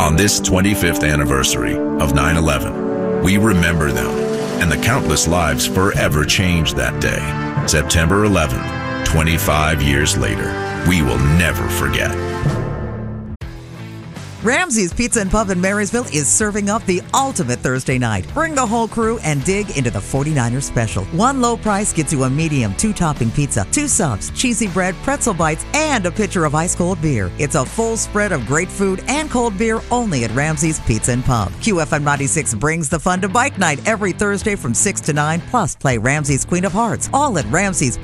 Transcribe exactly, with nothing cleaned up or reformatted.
On this twenty-fifth anniversary of nine eleven, we remember them and the countless lives forever changed that day. September eleventh, twenty-five years later, we will never forget. Ramsey's Pizza and Pub in Marysville is serving up the ultimate Thursday night. Bring the whole crew and dig into the forty-niners special. One low price gets you a medium two-topping pizza, two subs, cheesy bread, pretzel bites, and a pitcher of ice-cold beer. It's a full spread of great food and cold beer only at Ramsey's Pizza and Pub. Q F M ninety-six brings the fun to bike night every Thursday from six to nine, plus play Ramsey's Queen of Hearts, all at Ramsey's